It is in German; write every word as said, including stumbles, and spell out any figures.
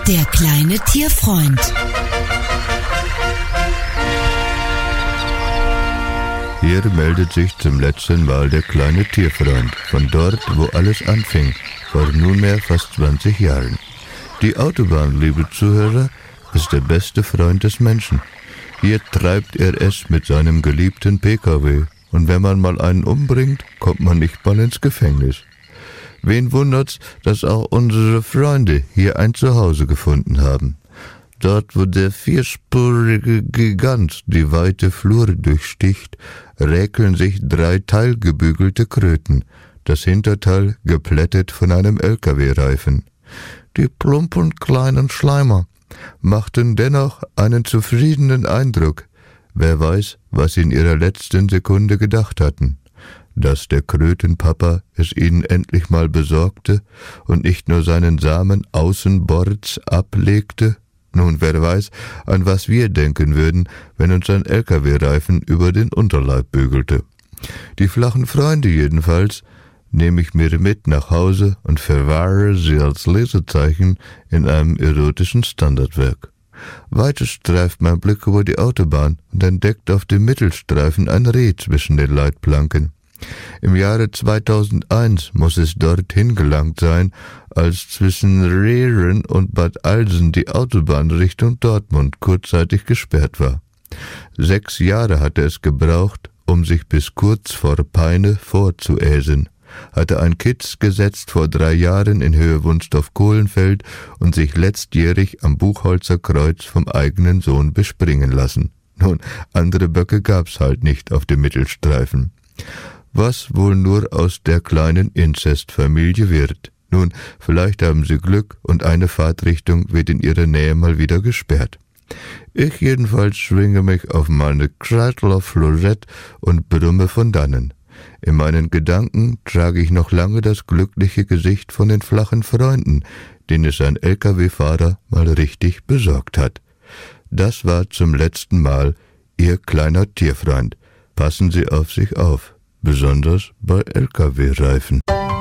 Der kleine Tierfreund. Hier meldet sich zum letzten Mal der kleine Tierfreund, von dort, wo alles anfing, vor nunmehr fast zwanzig Jahren. Die Autobahn, liebe Zuhörer, ist der beste Freund des Menschen. Hier treibt er es mit seinem geliebten P K W, und wenn man mal einen umbringt, kommt man nicht mal ins Gefängnis. Wen wundert's, dass auch unsere Freunde hier ein Zuhause gefunden haben. Dort, wo der vierspurige Gigant die weite Flur durchsticht, räkeln sich drei teilgebügelte Kröten, das Hinterteil geplättet von einem L K W-Reifen. Die plumpen kleinen Schleimer machten dennoch einen zufriedenen Eindruck. Wer weiß, was sie in ihrer letzten Sekunde gedacht hatten. Dass der Krötenpapa es ihnen endlich mal besorgte und nicht nur seinen Samen außenbords ablegte? Nun, wer weiß, an was wir denken würden, wenn uns ein L K W-Reifen über den Unterleib bügelte. Die flachen Freunde jedenfalls nehme ich mir mit nach Hause und verwahre sie als Lesezeichen in einem erotischen Standardwerk. Weiter streift mein Blick über die Autobahn und entdeckt auf dem Mittelstreifen ein Reh zwischen den Leitplanken. Im Jahre zweitausendeins muss es dorthin gelangt sein, als zwischen Rehren und Bad Alsen die Autobahn Richtung Dortmund kurzzeitig gesperrt war. Sechs Jahre hatte es gebraucht, um sich bis kurz vor Peine vorzuäsen. Hatte ein Kitz gesetzt vor drei Jahren in Höhe Wunstorf-Kohlenfeld und sich letztjährig am Buchholzer Kreuz vom eigenen Sohn bespringen lassen. Nun, andere Böcke gab's halt nicht auf dem Mittelstreifen. Was wohl nur aus der kleinen Inzestfamilie wird. Nun, vielleicht haben sie Glück und eine Fahrtrichtung wird in ihrer Nähe mal wieder gesperrt. Ich jedenfalls schwinge mich auf meine Kreidler Florett und brumme von dannen. In meinen Gedanken trage ich noch lange das glückliche Gesicht von den flachen Freunden, den es ein L K W-Fahrer mal richtig besorgt hat. Das war zum letzten Mal Ihr kleiner Tierfreund. Passen Sie auf sich auf, besonders bei L K W-Reifen.